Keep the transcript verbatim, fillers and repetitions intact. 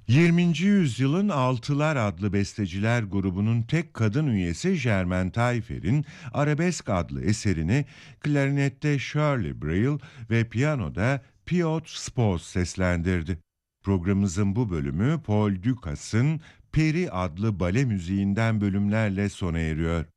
yirminci yüzyılın Altılar adlı besteciler grubunun tek kadın üyesi Germaine Taillefer'in Arabesk adlı eserini klarinette Shirley Brill ve piyanoda Piotr Sposs seslendirdi. Programımızın bu bölümü Paul Ducas'ın Peri adlı bale müziğinden bölümlerle sona eriyor.